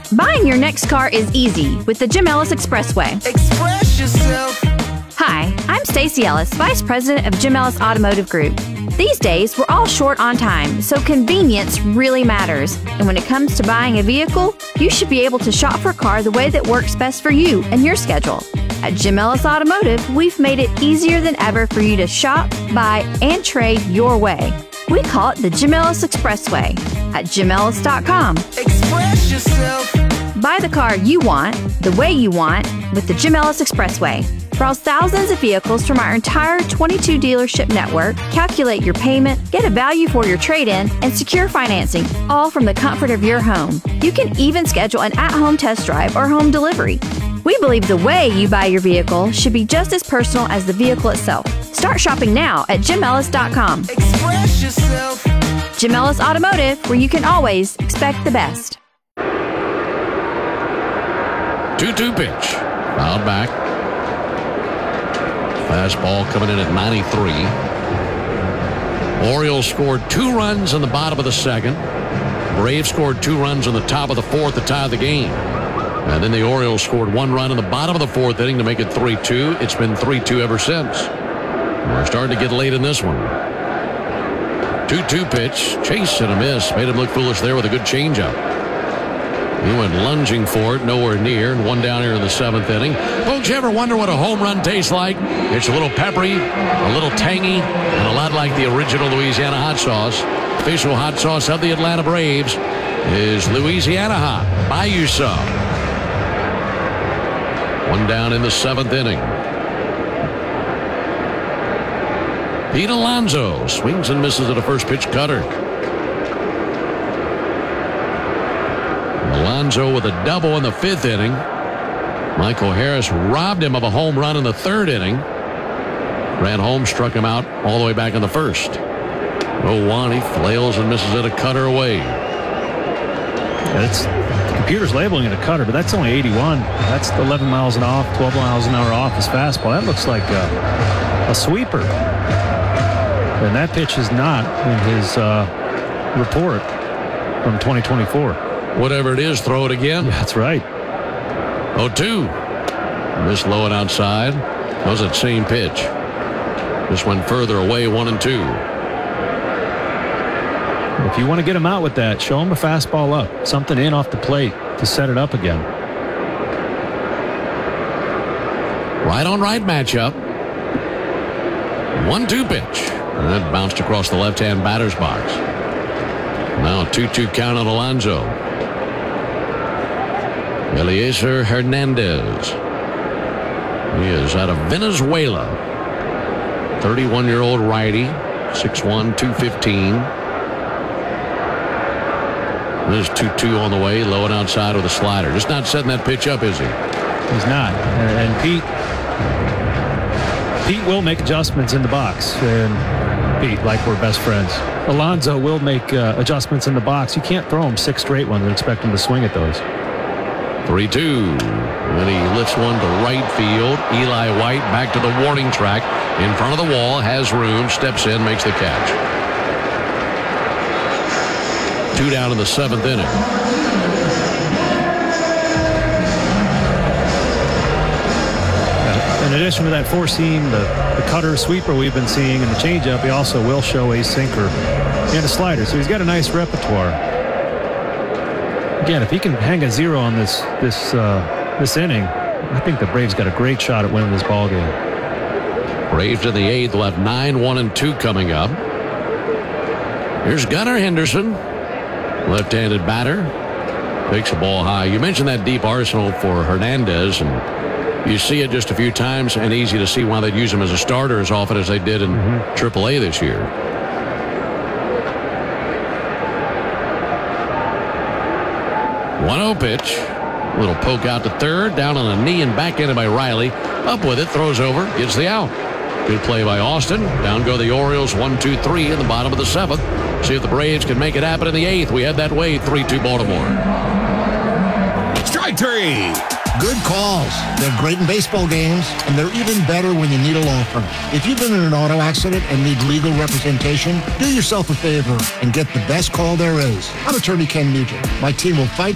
Buying your next car is easy with the Jim Ellis Expressway. Express yourself. Hi, I'm Stacey Ellis, Vice President of Jim Ellis Automotive Group. These days, we're all short on time, so convenience really matters. And when it comes to buying a vehicle, you should be able to shop for a car the way that works best for you and your schedule. At Jim Ellis Automotive, we've made it easier than ever for you to shop, buy, and trade your way. We call it the Jim Ellis Expressway at jimellis.com. Express yourself. Buy the car you want, the way you want, with the Jim Ellis Expressway. Browse thousands of vehicles from our entire 22 dealership network, calculate your payment, get a value for your trade-in, and secure financing, all from the comfort of your home. You can even schedule an at-home test drive or home delivery. We believe the way you buy your vehicle should be just as personal as the vehicle itself. Start shopping now at jimellis.com. Express yourself. Jim Ellis Automotive, where you can always expect the best. 2-2 pitch. Fouled back. Fastball coming in at 93. Orioles scored 2 runs in the bottom of the second. Braves scored 2 runs in the top of the fourth to tie the game. And then the Orioles scored 1 run in the bottom of the fourth inning to make it 3-2. It's been 3-2 ever since. We're starting to get late in this one. 2-2 pitch. Chase and a miss. Made him look foolish there with a good changeup. He went lunging for it, nowhere near, and 1 down here in the 7th inning. Folks, you ever wonder what a home run tastes like? It's a little peppery, a little tangy, and a lot like the original Louisiana hot sauce. Official hot sauce of the Atlanta Braves is Louisiana Hot. Buy you some. 1 down in the 7th inning. Pete Alonso swings and misses at a first pitch cutter. Alonso with a double in the 5th inning. Michael Harris robbed him of a home run in the 3rd inning. Ran home, struck him out all the way back in the 1st. 0-1, he flails and misses at a cutter away. The computer's labeling it a cutter, but that's only 81. That's 11 miles an hour, 12 miles an hour off his fastball. That looks like a sweeper. And that pitch is not in his report from 2024. Whatever it is, throw it again. Yeah, that's right. 0-2. Missed low and outside. That was that same pitch. This went further away, 1-2. If you want to get him out with that, show him a fastball up. Something in off the plate to set it up again. Right on right matchup. 1-2 pitch. And that bounced across the left-hand batter's box. Now a 2-2 count on Alonso. Eliezer Hernandez. He is out of Venezuela. 31-year-old righty. 6'1", 215. There's 2-2 on the way. Low and outside with a slider. Just not setting that pitch up, is he? He's not. And Pete will make adjustments in the box. And Pete, like we're best friends. Alonso will make adjustments in the box. You can't throw him 6 straight ones and expect him to swing at those. 3-2. And he lifts one to right field. Eli White back to the warning track. In front of the wall. Has room. Steps in. Makes the catch. 2 down in the 7th inning. In addition to that 4-seam, the cutter sweeper we've been seeing and the changeup, he also will show a sinker and a slider. So he's got a nice repertoire. Again, if he can hang a 0 on this inning, I think the Braves got a great shot at winning this ball game. Braves in the 8th will have 9, 1, and 2 coming up. Here's Gunnar Henderson, left-handed batter. Takes the ball high. You mentioned that deep arsenal for Hernandez, and you see it just a few times, and easy to see why they'd use him as a starter as often as they did in AAA this year. 1-0 pitch. A little poke out to third. Down on a knee and backhanded by Riley. Up with it. Throws over. Gets the out. Good play by Austin. Down go the Orioles. 1-2-3 in the bottom of the 7th. See if the Braves can make it happen in the 8th. We head that way. 3-2 Baltimore. Strike 3. Good calls. They're great in baseball games, and they're even better when you need a law firm. If you've been in an auto accident and need legal representation, do yourself a favor and get the best call there is. I'm attorney Ken Nugent. My team will fight